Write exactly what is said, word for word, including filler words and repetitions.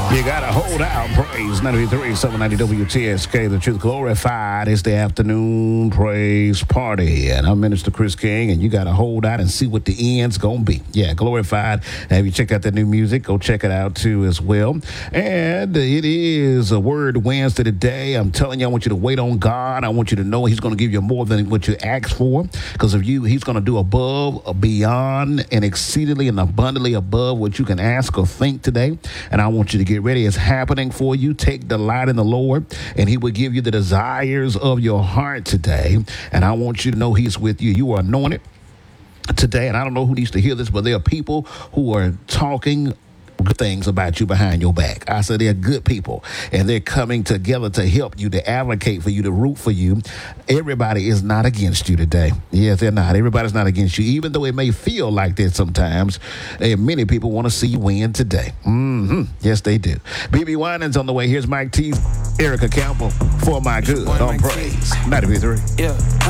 You gotta hold out. Praise ninety-three, seven ninety W T S K. The Truth Glorified is the afternoon praise party. And I'm Minister Chris King, and you gotta hold out and see what the end's gonna be. Yeah, Glorified. Have you checked out that new music? Go check it out too as well. And it is a Word Wednesday today. I'm telling you, I want you to wait on God. I want you to know He's gonna give you more than what you ask for. Because of you, He's gonna do above, beyond, and exceedingly and abundantly above what you can ask or think today. And I want you to get ready. It's happening for you. Take delight in the Lord, and He will give you the desires of your heart today. And I want you to know He's with you. You are anointed today, and I don't know who needs to hear this, but there are people who are talking good things about you behind your back. I said they're good people, and they're coming together to help you, to advocate for you, to root for you. Everybody is not against you today. Yes, they're not. Everybody's not against you, even though it may feel like that sometimes. And many people want to see you win today. Mm-hmm. Yes, they do. B B Winans on the way. Here's Mike T, Erica Campbell, For My Good on Praise ninety-three. Yeah.